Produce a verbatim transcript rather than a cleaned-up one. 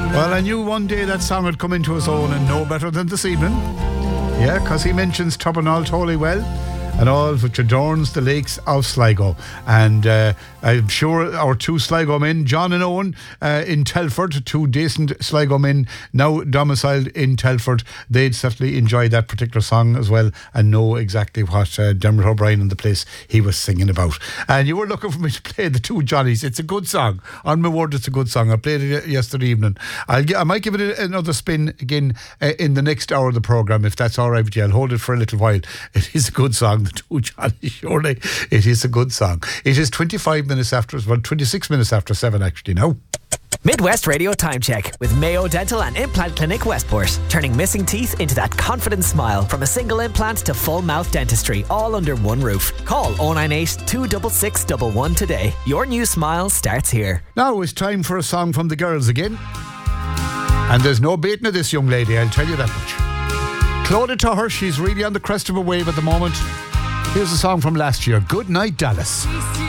Well, I knew one day that song would come into his own, and no better than this evening. Yeah, because he mentions Tubbernall totally well, and all which adorns the lakes of Sligo. And uh, I'm sure our two Sligo men, John and Owen, uh, in Telford, two decent Sligo men now domiciled in Telford, they'd certainly enjoy that particular song as well and know exactly what uh, Dermot O'Brien and the place he was singing about. And you were looking for me to play the two Johnnies. It's a good song. On my word, it's a good song. I played it yesterday evening. I'll gi- I might give it another spin again uh, in the next hour of the programme, if that's all right with you. I'll hold it for a little while. It is a good song, the two Johnnies, surely. It is a good song. It is twenty-five minutes after, well, twenty-six minutes after seven actually now. Midwest Radio Time Check with Mayo Dental and Implant Clinic Westport. Turning missing teeth into that confident smile. From a single implant to full mouth dentistry, all under one roof. Call oh nine eight, two six six one one today. Your new smile starts here. Now it's time for a song from the girls again. And there's no baiting of this young lady, I'll tell you that much. Clodagh Tuher, she's really on the crest of a wave at the moment. Here's a song from last year, Good Night Dallas.